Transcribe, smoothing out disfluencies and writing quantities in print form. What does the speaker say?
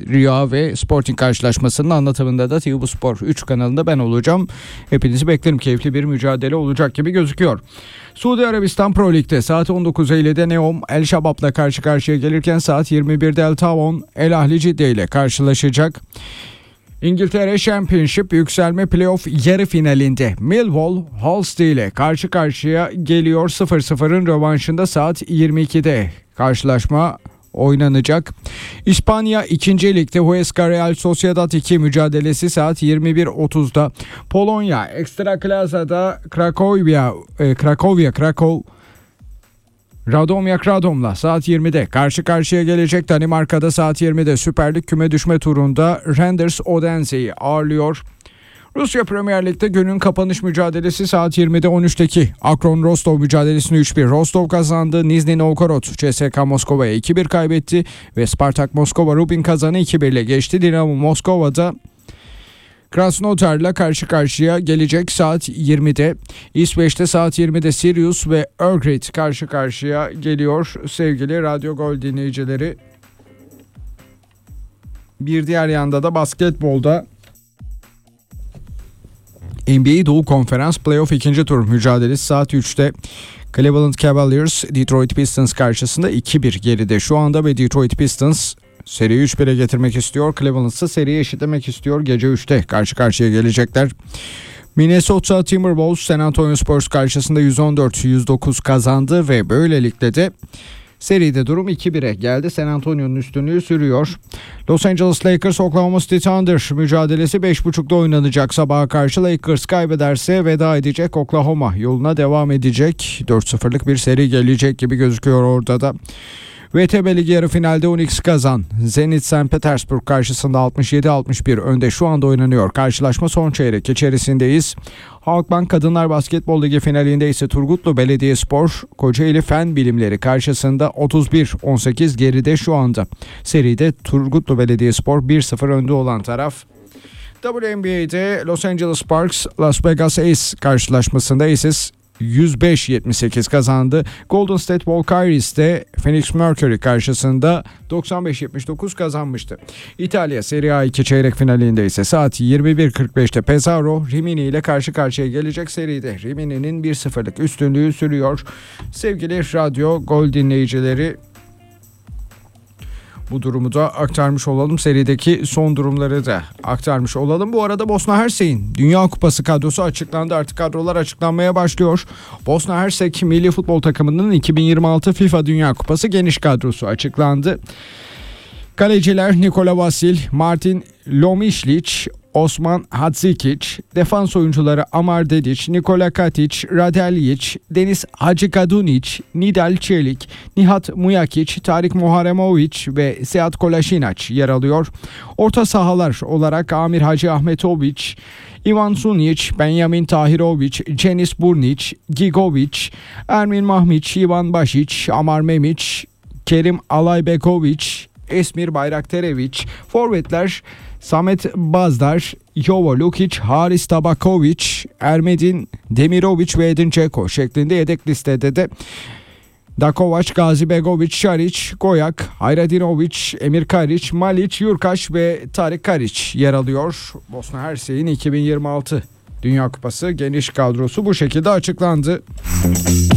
Rüya ve Sporting karşılaşmasının anlatımında da TV Spor 3 kanalında ben olacağım. Hepinizi beklerim. Keyifli bir mücadele olacak gibi gözüküyor. Suudi Arabistan Pro Lig'de saat 19.50'de Neom El Shabab'la karşı karşıya gelirken saat 21'de El Tawon El Ahli Cidde ile karşılaşacak. İngiltere Championship yükselme playoff yarı finalinde Millwall Hull ile karşı karşıya geliyor. 0-0'ın rövanşında saat 22'de karşılaşma oynanacak. İspanya 2. Lig'de Huesca Real Sociedad 2 mücadelesi saat 21.30'da. Polonya Ekstraklasa'da Krakow Radomyak Radom'la saat 20'de karşı karşıya gelecek. Danimarka'da saat 20'de Süper Lig küme düşme turunda Randers Odense'yi ağırlıyor. Rusya Premier Lig'de günün kapanış mücadelesi saat 20'de 13'teki Akron Rostov mücadelesini 3-1 Rostov kazandı. Nizhny Novgorod CSKA Moskova'ya 2-1 kaybetti ve Spartak Moskova Rubin Kazan'ı 2-1 ile geçti. Dinamo Moskova'da Krasnodar'la karşı karşıya gelecek saat 20'de. İsveç'te saat 20'de Sirius ve Örgryte karşı karşıya geliyor sevgili Radyo Gol dinleyicileri. Bir diğer yanda da basketbolda NBA Doğu Konferans Playoff 2. tur mücadelesi saat 3'te. Cleveland Cavaliers Detroit Pistons karşısında 2-1 geride şu anda ve Detroit Pistons seriyi 3-1'e getirmek istiyor. Cleveland ise seriyi eşitlemek istiyor. Gece 3'te karşı karşıya gelecekler. Minnesota Timberwolves San Antonio Spurs karşısında 114-109 kazandı ve böylelikle de seride durum 2-1'e geldi. San Antonio'nun üstünlüğü sürüyor. Los Angeles Lakers Oklahoma City Thunder mücadelesi 5.30'da oynanacak. Sabaha karşı Lakers kaybederse veda edecek. Oklahoma yoluna devam edecek. 4-0'lık bir seri gelecek gibi gözüküyor orada da. VTB Ligi yarı finalde Unix Kazan Zenit St. Petersburg karşısında 67-61 önde şu anda oynanıyor. Karşılaşma son çeyrek içerisindeyiz. Halkbank Kadınlar Basketbol Ligi finalinde ise Turgutlu Belediyespor Kocaeli Fen Bilimleri karşısında 31-18 geride şu anda. Seride Turgutlu Belediyespor 1-0 önde olan taraf. WNBA'de Los Angeles Sparks Las Vegas Ace karşılaşmasında Aces 105-78 kazandı. Golden State Valkyries de Phoenix Mercury karşısında 95-79 kazanmıştı. İtalya Serie A 2 çeyrek finalinde ise saat 21.45'te Pesaro Rimini ile karşı karşıya gelecek. Seride Rimini'nin 1-0'lık üstünlüğü sürüyor. Sevgili Radyo Gol dinleyicileri, bu durumu da aktarmış olalım. Serideki son durumları da aktarmış olalım. Bu arada Bosna Hersek'in Dünya Kupası kadrosu açıklandı. Artık kadrolar açıklanmaya başlıyor. Bosna Hersek milli futbol takımının 2026 FIFA Dünya Kupası geniş kadrosu açıklandı. Kaleciler Nikola Vasil, Martin Lomišlić, Osman Hadzikić, defans oyuncuları Amar Dedić, Nikola Katic, Radeljic, Deniz Hacıkadunić, Nidal Çelik, Nihat Mujakić, Tarik Muharemović ve Sead Kolasinac yer alıyor. Orta sahalar olarak Amir Hacı Ahmetović, Ivan Sunic, Benjamin Tahirović, Cenis Burnic, Gigovic, Ermin Mahmić, Ivan Bašić, Amar Memić, Kerim Alaybegović, Esmir Bayraktarević, forvetler Samet Bazdar, Jovo Lukic, Haris Tabaković, Ermedin Demirović ve Edin Dzeko şeklinde yedek listede de Dakovac, Gazibegović, Šarić, Goyak, Hayradinović, Emir Karić, Malić, Yurkaş ve Tarik Karić yer alıyor. Bosna Hersek'in 2026 Dünya Kupası geniş kadrosu bu şekilde açıklandı.